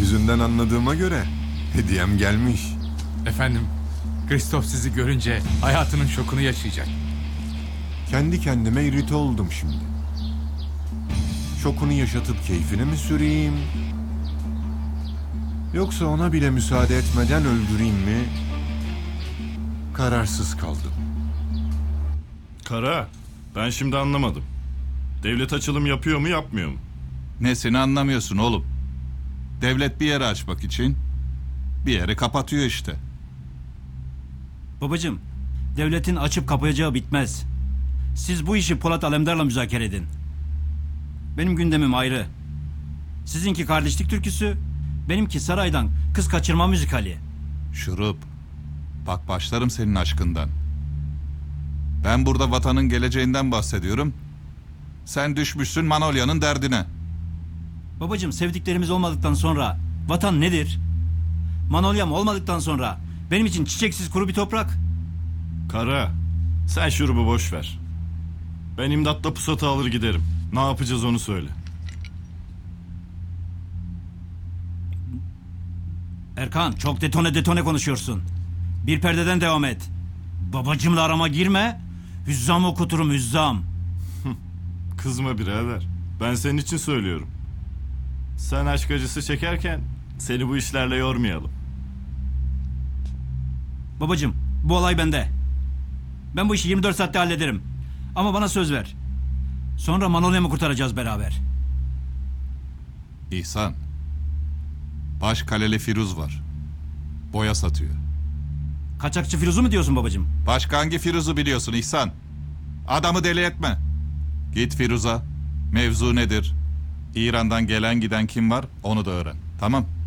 Yüzünden anladığıma göre hediyem gelmiş. Efendim, Christoph sizi görünce hayatının şokunu yaşayacak. Kendi kendime irite oldum şimdi. Şokunu yaşatıp keyfine mi süreyim? Yoksa ona bile müsaade etmeden öldüreyim mi? Kararsız kaldım. Kara, ben şimdi anlamadım. Devlet açılım yapıyor mu yapmıyor mu? Nesini anlamıyorsun oğlum? Devlet bir yere açmak için bir yere kapatıyor işte. Babacığım, devletin açıp kapayacağı bitmez. Siz bu işi Polat Alemdar'la müzakere edin. Benim gündemim ayrı. Sizinki kardeşlik türküsü, benimki saraydan kız kaçırma müzikali. Şurup, bak başlarım senin aşkından. Ben burada vatanın geleceğinden bahsediyorum. Sen düşmüşsün Manolya'nın derdine. Babacığım, sevdiklerimiz olmadıktan sonra vatan nedir? Manolyam olmadıktan sonra benim için çiçeksiz kuru bir toprak. Kara, sen şurubu boş ver. Ben imdatla pusatı alır giderim. Ne yapacağız onu söyle. Erkan, çok detone konuşuyorsun. Bir perdeden devam et. Babacığımla arama girme. Hüzzam okuturum, hüzzam. Kızma birader. Ben senin için söylüyorum. Sen aşk acısı çekerken seni bu işlerle yormayalım. Babacığım, bu olay bende. Ben bu işi 24 saatte hallederim. Ama bana söz ver. Sonra Manolya'mı kurtaracağız beraber. İhsan, Başkaleli Firuz var. Boya satıyor. Kaçakçı Firuz'u mu diyorsun babacığım? Başka hangi Firuz'u biliyorsun İhsan? Adamı deli etme. Git Firuz'a. Mevzu nedir? İran'dan gelen giden kim var onu da öğren. Tamam.